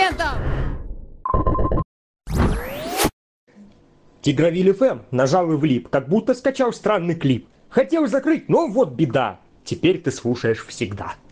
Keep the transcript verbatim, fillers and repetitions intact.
процентов! Тигровиль эф эм нажал и влип, как будто скачал странный клип. Хотел закрыть, но вот беда. Теперь ты слушаешь всегда.